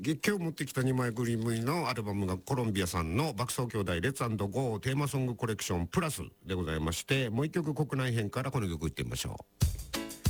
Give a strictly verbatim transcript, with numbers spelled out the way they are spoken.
今日持ってきたにまいグリーンムイのアルバムがコロンビアさんの爆走兄弟レッツ&ゴーテーマソングコレクションプラスでございまして、もう一曲国内編からこの曲いってみましょう。